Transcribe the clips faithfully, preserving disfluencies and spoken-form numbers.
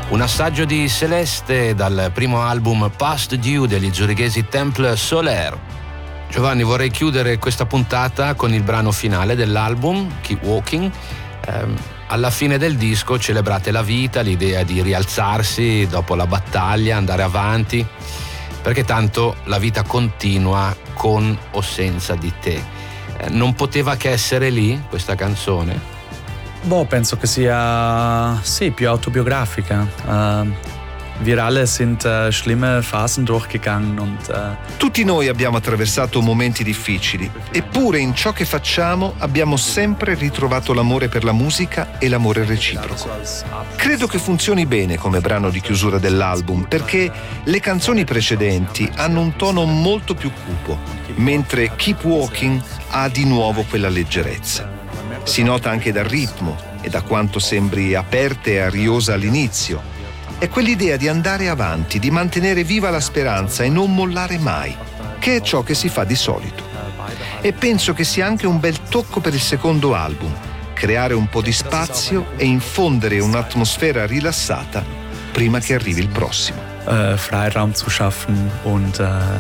Un assaggio di Celeste dal primo album Past Due degli zurighesi Temple Solaire. Giovanni, vorrei chiudere questa puntata con il brano finale dell'album, Keep Walking. Ehm, alla fine del disco celebrate la vita, l'idea di rialzarsi dopo la battaglia, andare avanti, perché tanto la vita continua con o senza di te. Eh, non poteva che essere lì questa canzone? Boh, penso che sia, sì, più autobiografica. Uh, wir alle sind uh, schlimme Phasen durchgegangen und uh... Tutti noi abbiamo attraversato momenti difficili, eppure in ciò che facciamo abbiamo sempre ritrovato l'amore per la musica e l'amore reciproco. Credo che funzioni bene come brano di chiusura dell'album, perché le canzoni precedenti hanno un tono molto più cupo, mentre Keep Walking ha di nuovo quella leggerezza. Si nota anche dal ritmo e da quanto sembri aperta e ariosa all'inizio. È quell'idea di andare avanti, di mantenere viva la speranza e non mollare mai, che è ciò che si fa di solito. E penso che sia anche un bel tocco per il secondo album, creare un po' di spazio e infondere un'atmosfera rilassata prima che arrivi il prossimo. Uh, Freiraum zu schaffen und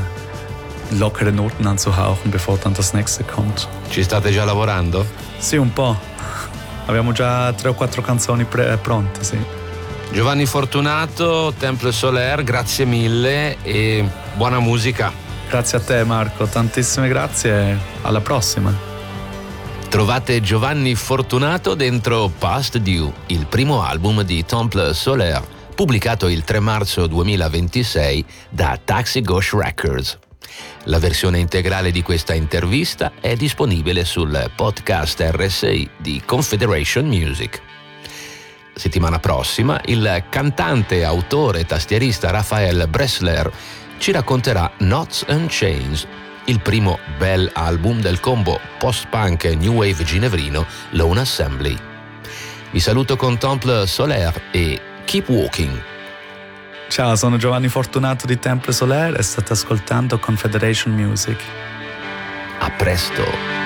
uh, lockere Noten anzuhauchen, bevor dann das nächste kommt. Ci state già lavorando? Sì, un po'. Abbiamo già tre o quattro canzoni pre- pronte, sì. Giovanni Fortunato, Temple Solaire, grazie mille e buona musica. Grazie a te, Marco, tantissime grazie e alla prossima. Trovate Giovanni Fortunato dentro Past Due, il primo album di Temple Solaire, pubblicato il tre marzo duemilaventisei da Taxi Gauche Records. La versione integrale di questa intervista è disponibile sul podcast R S I di Confederation Music. Settimana prossima il cantante, autore e tastierista Raphael Bressler ci racconterà Knots and Chains, il primo bel album del combo post-punk e new wave ginevrino Lone Assembly. Vi saluto con Temple Solaire e Keep Walking. Ciao, sono Giovanni Fortunato di Temple Solaire e state ascoltando Confederation Music. A presto!